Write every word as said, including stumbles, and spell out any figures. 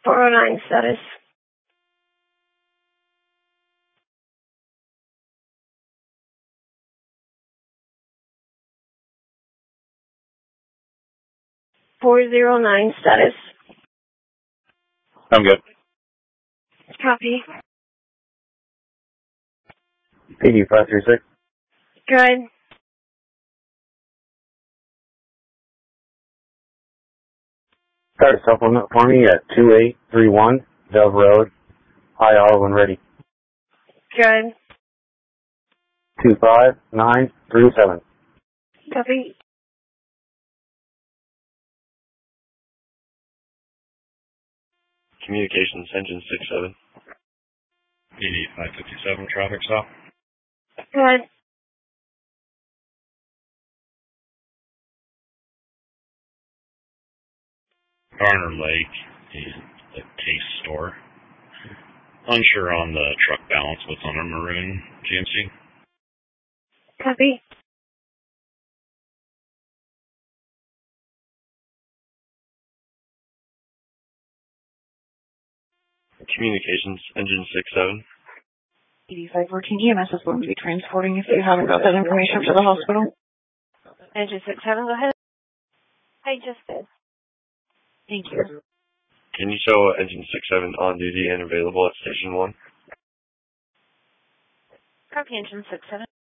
four oh nine status. four oh nine status. I'm good. Copy. P D five three six. Good. Start supplement for me at two eight three one Dove Road, High Isle when ready. Good. two five nine three seven. Copy. Communications engine six seven. P D five fifty-seven, traffic stop. Good. Garner Lake and the Case store. Unsure on the truck balance, what's on a maroon G M C. Copy. Communications engine six seven. P D five fourteen E M S is going to be transporting if you haven't got that information to the hospital. Engine six seven, go ahead. I just did. Thank you. Can you show engine six seven on duty and available at station one? Copy engine six seven.